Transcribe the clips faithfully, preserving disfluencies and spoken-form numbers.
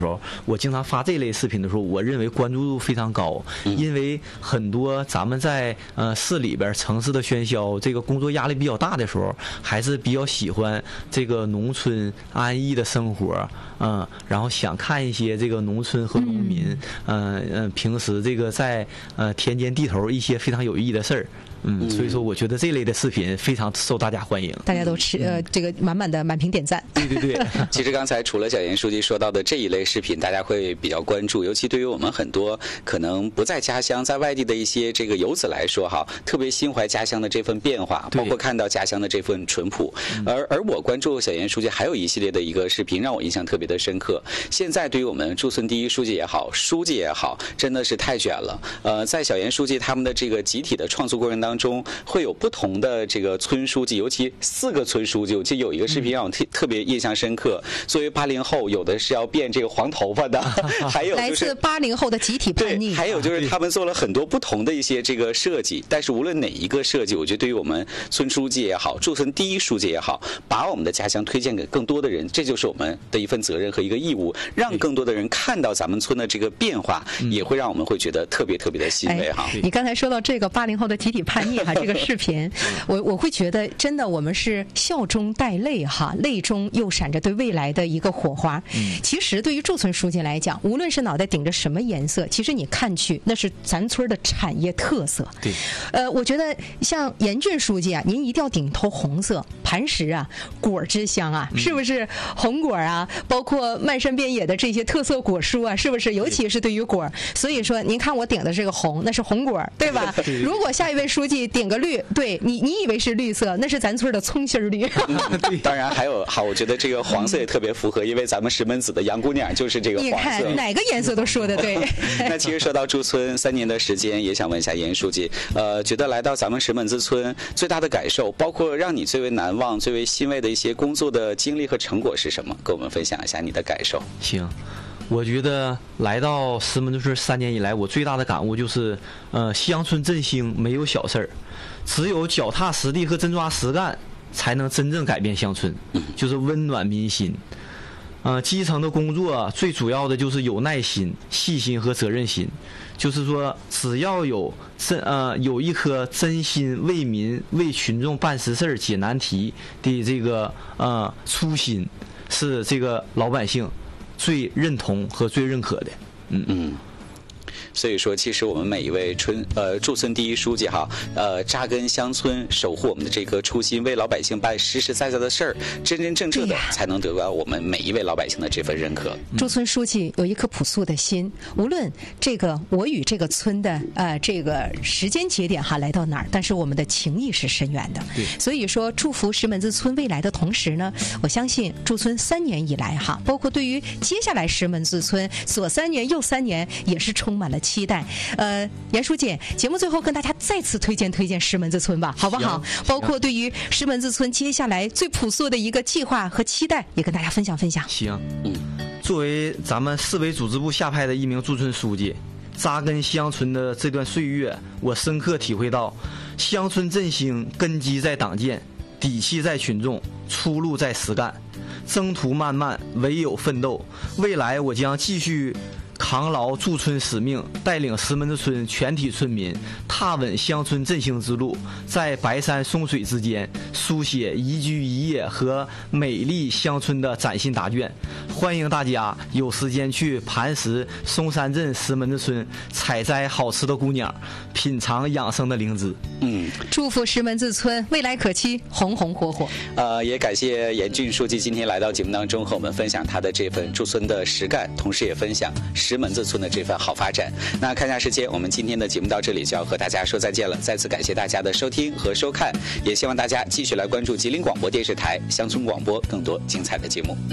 时候，我经常发这类视频的时候，我认为关注度非常高，因为很多咱们在呃市里边城市的喧嚣，这个工作压力比较大的时候，还是比较喜欢这个农村安逸的生活，嗯，然后想看一些这个农村和农民，嗯嗯、呃呃，平时这个在呃田间地头一些非常有意义的事儿。嗯，所以说我觉得这类的视频非常受大家欢迎， 大家都吃呃这个满满的满屏点赞。 对对对。 其实刚才除了小严书记说到的这一类视频，大家会比较关注，尤其对于我们很多可能不在家乡、在外地的一些这个游子来说，哈，特别心怀家乡的这份变化，包括看到家乡的这份淳朴。而而我关注小严书记还有一系列的一个视频，让我印象特别的深刻。现在对于我们驻村第一书记也好，书记也好，真的是太卷了。呃，在小严书记他们的这个集体的创作过程当中。当中会有不同的这个村书记，尤其四个村书记，我记得有一个视频让我特特别印象深刻。作为八零后，有的是要变这个黄头发的，还有就是来自八零后的集体叛逆。 对，还有就是他们做了很多不同的一些这个设计。但是无论哪一个设计，我觉得对于我们村书记也好，驻村第一书记也好，把我们的家乡推荐给更多的人，这就是我们的一份责任和一个义务，让更多的人看到咱们村的这个变化，也会让我们会觉得特别特别的欣慰哈。 哎、你刚才说到这个八零后的集体叛逆哈，这个视频，我我会觉得真的我们是笑中带泪哈，泪中又闪着对未来的一个火花。嗯、其实对于驻村书记来讲，无论是脑袋顶着什么颜色，其实你看去那是咱村的产业特色。 对， 呃，我觉得像严俊书记啊，您一定要顶头红色，磐石啊，果之乡啊，是不是红果啊？包括漫山遍野的这些特色果蔬啊，是不是？尤其是对于果，所以说您看我顶的这个红，那是红果，对吧？如果下一位书记顶个绿，对你你以为是绿色，那是咱村的葱心绿。 当然还有好，我觉得这个黄色也特别符合，因为咱们石门子的杨姑娘就是这个黄色。 你看哪个颜色都说的对。 那其实说到驻村三年的时间，也想问一下严书记，呃，觉得来到咱们石门子村最大的感受，包括让你最为难忘、最为欣慰的一些工作的经历和成果是什么？跟我们分享一下你的感受。 行。我觉得来到石门子村三年以来，我最大的感悟就是，呃，乡村振兴没有小事儿，只有脚踏实地和真抓实干，才能真正改变乡村，就是温暖民心。呃，基层的工作最主要的就是有耐心、细心和责任心，就是说，只要有真呃有一颗真心为民、为群众办实事、解难题的这个呃初心，是这个老百姓最认同和最认可的。嗯嗯。所以说，其实我们每一位村呃驻村第一书记哈，呃扎根乡村，守护我们的这颗初心，为老百姓办实实在在的事儿，真真正正的才能得到我们每一位老百姓的这份认可。 驻村书记有一颗朴素的心，无论这个我与这个村的呃这个时间节点哈来到哪儿，但是我们的情谊是深远的。 对， 所以说祝福石门子村未来的同时呢，我相信驻村三年以来哈，包括对于接下来石门子村左三年右三年也是充满了期待。呃，严书记，节目最后跟大家再次推荐推荐石门子村吧，好不好？包括对于石门子村接下来最朴素的一个计划和期待，也跟大家分享分享。 行，嗯，作为咱们市委组织部下派的一名驻村书记，扎根乡村的这段岁月，我深刻体会到，乡村振兴根基在党建，底气在群众，出路在实干，征途漫漫，唯有奋斗。未来我将继续扛牢驻村使命，带领石门子村全体村民踏稳乡村振兴之路，在白山松水之间书写宜居宜业和美丽乡村的崭新答卷。欢迎大家有时间去磐石松山镇石门子村采摘好吃的姑娘，品尝养生的灵芝。 嗯， 祝福石门子村未来可期，红红火火。 呃，也感谢严俊书记今天来到节目当中和我们分享他的这份驻村的实干，同时也分享石门子村的这份好发展。那看下时间，我们今天的节目到这里就要和大家说再见了。再次感谢大家的收听和收看，也希望大家继续来关注吉林广播电视台乡村广播更多精彩的节目。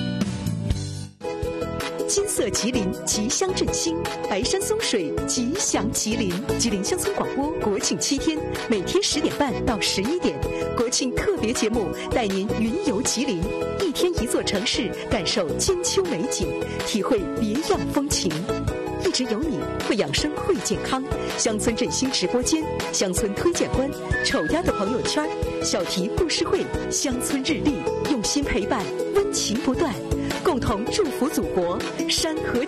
金色吉林，吉祥振兴；白山松水，吉祥吉林。吉林乡村广播国庆七天，每天十点半到十一点，国庆特别节目带您云游吉林，一天一座城市，感受金秋美景，体会别样风情。一直有你，会养生会健康。乡村振兴直播间，乡村推荐官，丑丫的朋友圈，小题故事会，乡村日历，用心陪伴，温情不断。 共同祝福祖国，山河